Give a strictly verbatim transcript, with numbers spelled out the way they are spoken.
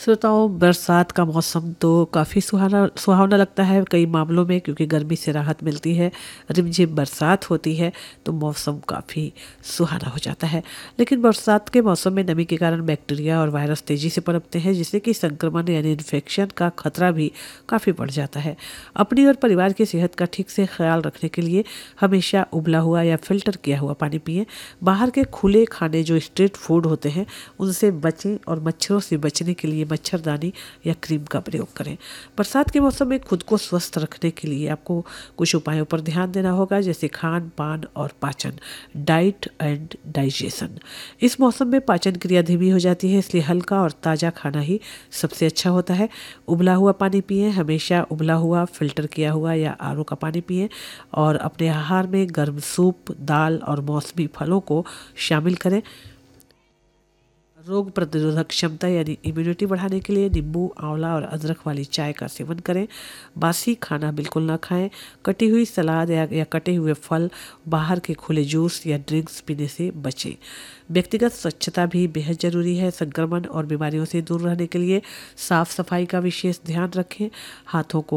श्रोताओं, बरसात का मौसम तो काफ़ी सुहाना सुहावना लगता है कई मामलों में, क्योंकि गर्मी से राहत मिलती है। रिमझिम बरसात होती है तो मौसम काफ़ी सुहाना हो जाता है। लेकिन बरसात के मौसम में नमी के कारण बैक्टीरिया और वायरस तेज़ी से पनपते हैं, जिससे कि संक्रमण यानी इन्फेक्शन का खतरा भी काफ़ी बढ़ जाता है। अपनी और परिवार की सेहत का ठीक से ख्याल रखने के लिए हमेशा उबला हुआ या फिल्टर किया हुआ पानी पिएं। बाहर के खुले खाने जो स्ट्रीट फूड होते हैं उनसे बचें और मच्छरों से बचने के लिए मच्छरदानी या क्रीम का प्रयोग करें। बरसात के मौसम में खुद को स्वस्थ रखने के लिए आपको कुछ उपायों पर ध्यान देना होगा, जैसे खान पान और पाचन, डाइट एंड डाइजेशन। इस मौसम में पाचन क्रिया धीमी हो जाती है, इसलिए हल्का और ताज़ा खाना ही सबसे अच्छा होता है। उबला हुआ पानी पिएं, हमेशा उबला हुआ, फिल्टर किया हुआ या आर ओ का पानी पिएं और अपने आहार में गर्म सूप, दाल और मौसमी फलों को शामिल करें। रोग प्रतिरोधक क्षमता यानी इम्यूनिटी बढ़ाने के लिए नींबू, आंवला और अदरक वाली चाय का सेवन करें। बासी खाना बिल्कुल ना खाएं। कटी हुई सलाद या, या कटे हुए फल, बाहर के खुले जूस या ड्रिंक्स पीने से बचें। व्यक्तिगत स्वच्छता भी बेहद ज़रूरी है। संक्रमण और बीमारियों से दूर रहने के लिए साफ सफाई का विशेष ध्यान रखें। हाथों को